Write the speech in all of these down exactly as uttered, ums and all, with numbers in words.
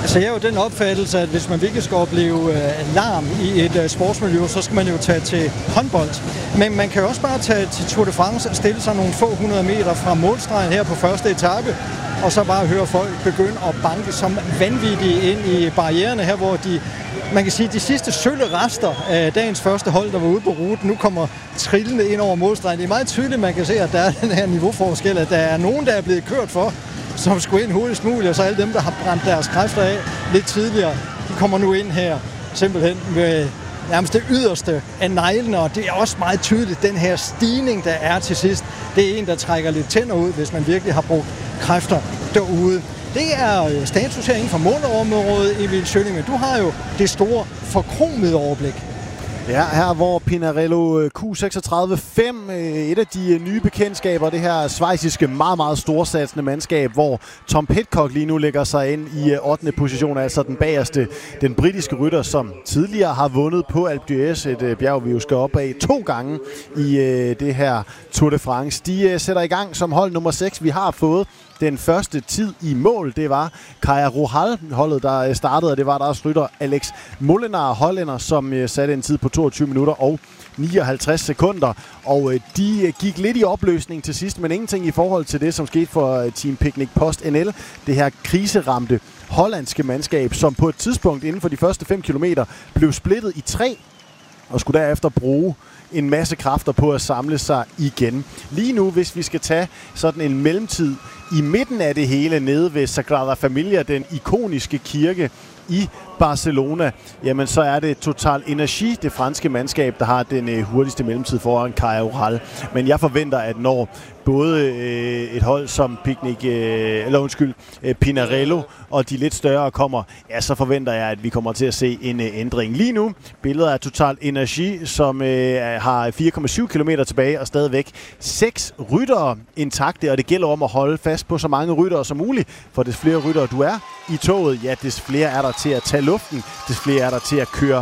Altså jeg er jo den opfattelse, at hvis man virkelig skal opleve uh, larm i et uh, sportsmiljø, så skal man jo tage til håndbold. Men man kan jo også bare tage til Tour de France og stille sig nogle få hundrede meter fra målstregen her på første etape, og så bare høre folk begynde at banke som vanvittige ind i barriererne her, hvor de, man kan sige, de sidste sølle rester af dagens første hold, der var ude på ruten, nu kommer trillende ind over målstregen. Det er meget tydeligt, man kan se, at der er den her niveauforskel, at der er nogen, der er blevet kørt for, som skulle ind hurtigst muligt, og så alle dem, der har brændt deres kræfter af lidt tidligere, de kommer nu ind her simpelthen med nærmest det yderste af neglene, og det er også meget tydeligt, den her stigning, der er til sidst, det er en, der trækker lidt tænder ud, hvis man virkelig har brugt kræfter derude. Det er status her inden for målområdet, Emil Schøning, men du har jo det store forkromede overblik. Ja, her hvor Pinarello Q seksogtredive fem, et af de nye bekendtskaber, det her schweiziske meget, meget storsatsende mandskab, hvor Tom Pidcock lige nu lægger sig ind i ottende position, altså den bagerste, den britiske rytter, som tidligere har vundet på Alpe d'Huez, et bjerg, vi jo skal op af to gange i det her Tour de France. De sætter i gang som hold nummer seks. Vi har fået den første tid i mål, det var Kaja Rohal, holdet der startede, og det var deres rytter Alex Molenaar, hollænder, som satte en tid på toogtyve minutter og nioghalvtreds sekunder, og de gik lidt i opløsning til sidst, men ingenting i forhold til det, som skete for Team Picnic Post N L, det her kriseramte hollandske mandskab, som på et tidspunkt inden for de første fem kilometer blev splittet i tre, og skulle derefter bruge en masse kræfter på at samle sig igen. Lige nu, hvis vi skal tage sådan en mellemtid i midten af det hele nede ved Sagrada Familia, den ikoniske kirke i Barcelona, jamen så er det Total Energy, det franske mandskab, der har den øh, hurtigste mellemtid foran Kaja Rohal. Men jeg forventer, at når både øh, et hold som Picnic, øh, eller undskyld, øh, Pinarello og de lidt større kommer, ja, så forventer jeg, at vi kommer til at se en øh, ændring. Lige nu, billeder af Total Energy, som øh, har fire komma syv kilometer tilbage og stadigvæk seks ryttere intakte, og det gælder om at holde fast på så mange ryttere som muligt, for des flere ryttere du er i toget, ja, des flere er der til at tage luften, des flere er der til at køre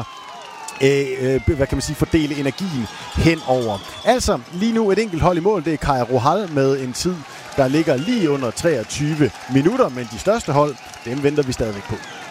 Øh, øh, hvad kan man sige, fordele energien henover. Altså, lige nu et enkelt hold i mål, det er Kaja Rohal med en tid, der ligger lige under treogtyve minutter, men de største hold, dem venter vi stadigvæk på.